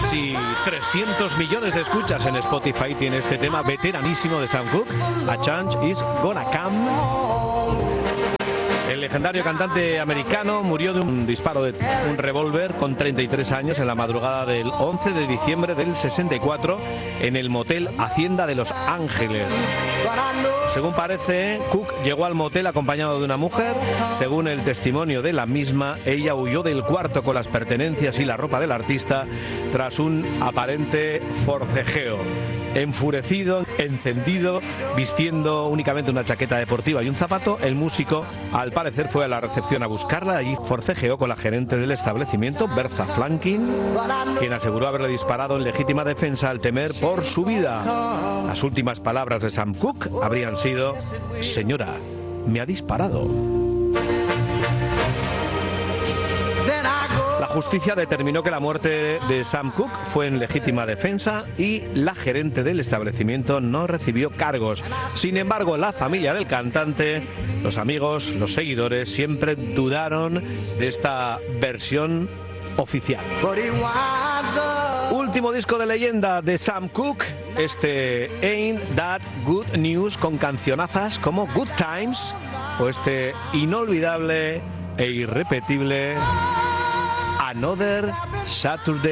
Casi 300 millones de escuchas en Spotify tiene este tema veteranísimo de Sam Cooke, A Change Is Gonna Come. El legendario cantante americano murió de un disparo de un revólver con 33 años en la madrugada del 11 de diciembre del 64 en el motel Hacienda de Los Ángeles. Según parece, Cooke llegó al motel acompañado de una mujer. Según el testimonio de la misma, ella huyó del cuarto con las pertenencias y la ropa del artista tras un aparente forcejeo. Enfurecido, encendido, vistiendo únicamente una chaqueta deportiva y un zapato, el músico al parecer fue a la recepción a buscarla. Allí forcejeó con la gerente del establecimiento, Bertha Franklin, quien aseguró haberle disparado en legítima defensa al temer por su vida. Las últimas palabras de Sam Cooke habrían sido: señora, me ha disparado. La justicia determinó que la muerte de Sam Cooke fue en legítima defensa y la gerente del establecimiento no recibió cargos. Sin embargo, la familia del cantante, los amigos, los seguidores siempre dudaron de esta versión oficial. Último disco de leyenda de Sam Cooke, este Ain't That Good News, con cancionazas como Good Times o este inolvidable e irrepetible Another Saturday